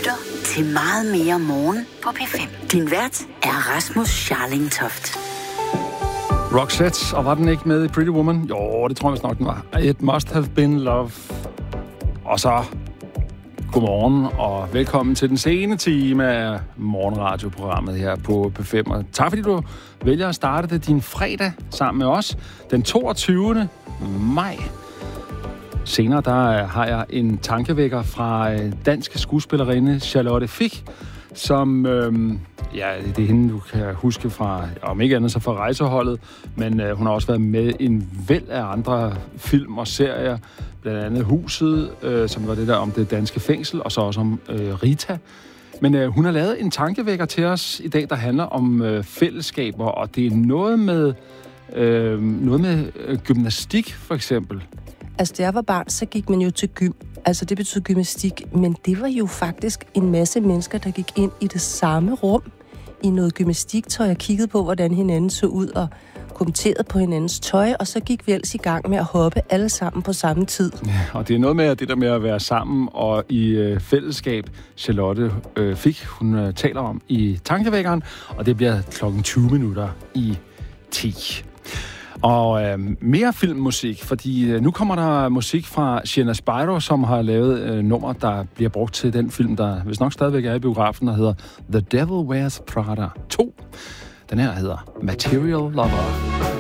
lytter til Meget mere morgen på P5. Din vært er Rasmus Scharling Toft. Roxette, og var den ikke med i Pretty Woman? Jo, det tror jeg nok, den var. It must have been love. Og så, godmorgen, og velkommen til den sene time af morgenradioprogrammet her på P5. Og tak fordi du vælger at starte det din fredag sammen med os, den 22. maj. Senere der har jeg en tankevækker fra dansk skuespillerinde Charlotte Fich, som, det er hende, du kan huske fra, om ikke andet så fra Rejseholdet, men hun har også været med i en væld af andre film og serier, blandt andet Huset, som var det der om det danske fængsel, og så også om Rita. Men hun har lavet en tankevækker til os i dag, der handler om fællesskaber, og det er noget med gymnastik, for eksempel. Altså, da jeg var barn, så gik man jo til gym. Altså, det betyder gymnastik. Men det var jo faktisk en masse mennesker, der gik ind i det samme rum i noget gymnastiktøj og kiggede på, hvordan hinanden så ud og kommenterede på hinandens tøj, og så gik vi ellers i gang med at hoppe alle sammen på samme tid. Ja, og det er noget med det der med at være sammen og i fællesskab, Charlotte Fich, hun taler om i tankevækkeren, og det bliver klokken 20 minutter i 10. Og mere filmmusik, fordi nu kommer der musik fra Sienna Spyro, som har lavet nummer, der bliver brugt til den film, der hvis nok stadigvæk er i biografen, der hedder The Devil Wears Prada 2. Den her hedder Material Lover.